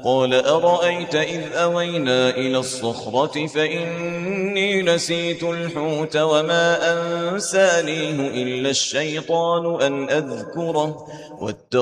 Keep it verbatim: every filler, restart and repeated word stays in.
قال أرأيت إذ أوينا إلى الصخرة فإني نسيت الحوت وما أنسانيه إلا الشيطان أن أذكره